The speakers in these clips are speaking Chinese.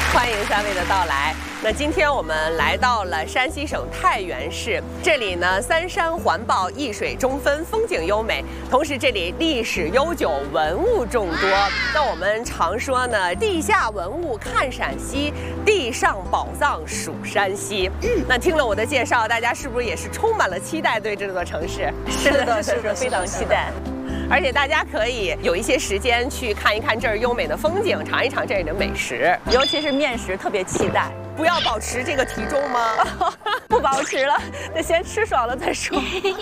欢迎三位的到来。那今天我们来到了山西省太原市，这里呢三山环抱，一水中分，风景优美，同时这里历史悠久，文物众多。那我们常说呢，地下文物看陕西，地上宝藏数山西。那听了我的介绍，大家是不是也是充满了期待对这座城市？ 是的，非常期待。 而且大家可以有一些时间去看一看这儿优美的风景，尝一尝这里的美食， 尤其是面食，特别期待。 不要保持这个体重吗？ 不保持了，得先吃爽了再说。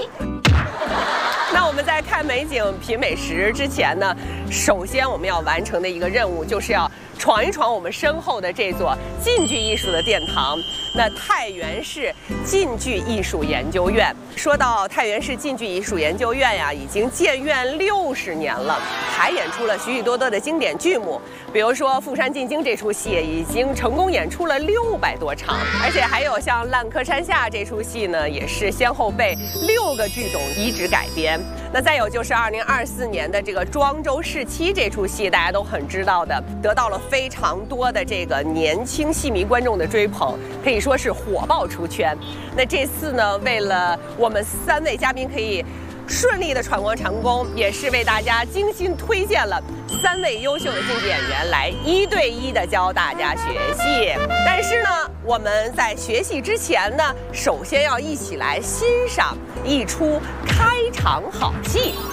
那我们在看美景、品美食之前呢，首先我们要完成的一个任务，就是要闯一闯我们身后的这座晋剧艺术的殿堂。那太原市晋剧艺术研究院，说到太原市晋剧艺术研究院呀，已经建院60年了，还演出了许许多多的经典剧目，比如说《富山进京》这出戏已经成功演出了600多场，而且还有像《烂柯山下》这出戏呢，也是先后被6个剧种移植改编。那再有就是2024年的这个庄周试妻这出戏，大家都很知道的，得到了非常多的这个年轻戏迷观众的追捧，可以说是火爆出圈。那这次呢，为了我们3位嘉宾可以顺利的闯关成功，也是为大家精心推荐了3位优秀的晋剧演员来1对1的教大家学戏。但是呢，我们在学戏之前呢，首先要一起来欣赏一出开场好戏。